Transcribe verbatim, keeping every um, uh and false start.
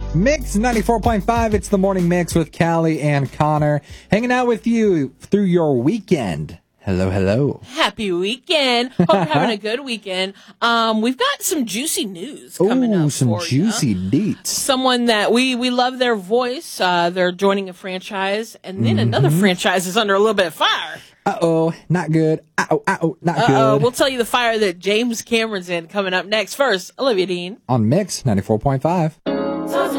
Mix ninety-four point five. It's the morning mix with Callie and Connor. Hanging out with you through your weekend. Hello, hello. Happy weekend. Hope you're having a good weekend. Um, we've got some juicy news coming Ooh, up some for juicy ya. deets. Someone that we, we love their voice. Uh, they're joining a franchise, and then Mm-hmm. another franchise is under a little bit of fire. Uh-oh, not good. Uh-oh, uh-oh, not Uh-oh, good. we'll tell you the fire that James Cameron's in coming up next. First, Olivia Dean. On Mix ninety-four point five.